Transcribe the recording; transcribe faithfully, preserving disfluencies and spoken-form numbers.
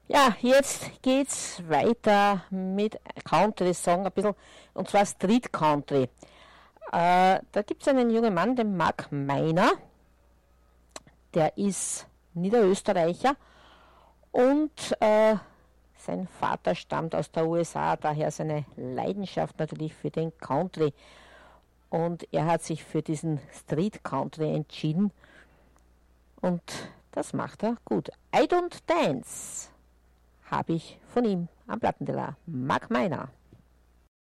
Ja, jetzt geht's weiter mit Country-Song, ein bisschen, und zwar Street Country. Äh, da gibt's einen jungen Mann, den Mark Meiner, der ist Niederösterreicher und äh, sein Vater stammt aus der U S A, daher seine Leidenschaft natürlich für den Country. Und er hat sich für diesen Street Country entschieden und das macht er gut. I Don't Dance habe ich von ihm am Plattenteller. Mark Meiner.